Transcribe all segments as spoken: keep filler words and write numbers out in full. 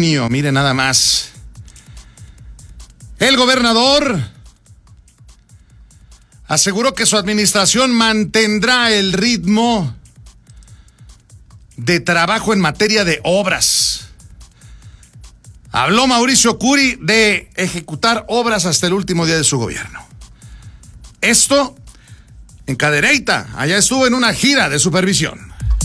mío, mire nada más. El gobernador aseguró que su administración mantendrá el ritmo de trabajo en materia de obras. Habló Mauricio Curi de ejecutar obras hasta el último día de su gobierno. Esto en Cadereyta, allá estuvo en una gira de supervisión.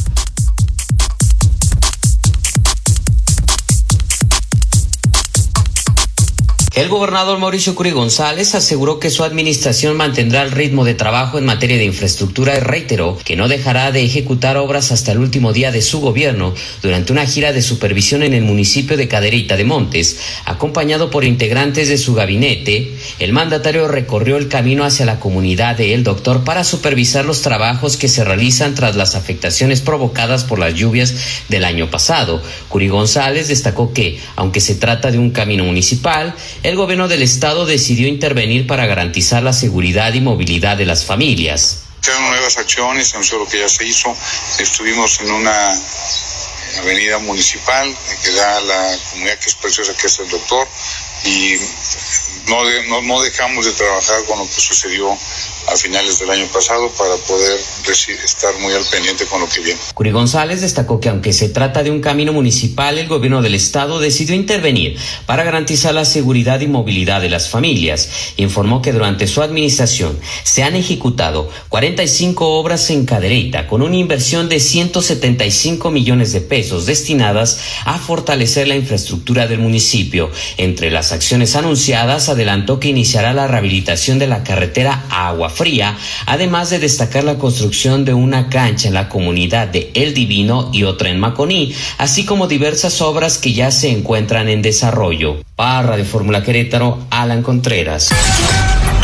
El gobernador Mauricio Curi González aseguró que su administración mantendrá el ritmo de trabajo en materia de infraestructura y reiteró que no dejará de ejecutar obras hasta el último día de su gobierno durante una gira de supervisión en el municipio de Cadereyta de Montes. Acompañado por integrantes de su gabinete, el mandatario recorrió el camino hacia la comunidad de El Doctor para supervisar los trabajos que se realizan tras las afectaciones provocadas por las lluvias del año pasado. Curi González destacó que, aunque se trata de un camino municipal, el gobierno del estado decidió intervenir para garantizar la seguridad y movilidad de las familias. Tenemos nuevas acciones, anunció lo que ya se hizo. Estuvimos en una avenida municipal que da a la comunidad que es preciosa, que es El Doctor, y no, de, no, no dejamos de trabajar con lo que sucedió a finales del año pasado para poder estar muy al pendiente con lo que viene. Curi González destacó que aunque se trata de un camino municipal, el gobierno del estado decidió intervenir para garantizar la seguridad y movilidad de las familias. Informó que durante su administración se han ejecutado cuarenta y cinco obras en Cadereyta con una inversión de ciento setenta y cinco millones de pesos destinadas a fortalecer la infraestructura del municipio. Entre las acciones anunciadas, adelantó que iniciará la rehabilitación de la carretera Agua Fría, además de destacar la construcción de una cancha en la comunidad de El Divino y otra en Maconí, así como diversas obras que ya se encuentran en desarrollo. Para Radio Fórmula Querétaro, Alan Contreras.